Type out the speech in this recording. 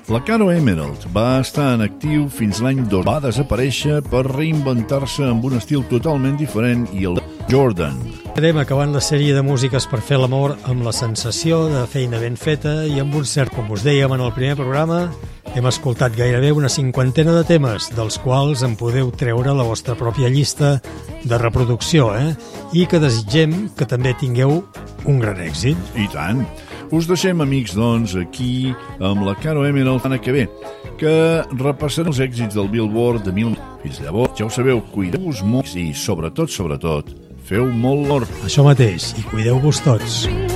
La Caro Emerald va estar en actiu fins l'any 2000. Va desaparèixer per reinventar-se amb un estil totalment diferent i el Jordan. Estarem acabant la sèrie de músiques per fer l'amor amb la sensació de feina ben feta i amb un cert, com us dèiem en el primer programa, hem escoltat gairebé una 50 de temes, dels quals en podeu treure la vostra pròpia llista de reproducció, i que desitgem que també tingueu un gran èxit. I tant. Us deixem, amics, doncs, aquí amb la Caro Emerald l'any que ve, que repassarà els èxits del Billboard de 1000. Fins llavors, ja ho sabeu, cuideu-vos molt i, sobretot, feu molt l'or. Això mateix, i cuideu-vos tots.